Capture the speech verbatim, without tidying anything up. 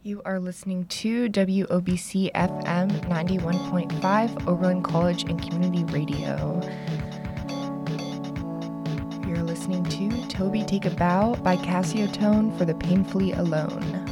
You are listening to W O B C F M ninety-one point five, Oberlin College and Community Radio. You're listening to Toby Take a Bow by Cassiotone for the Painfully Alone.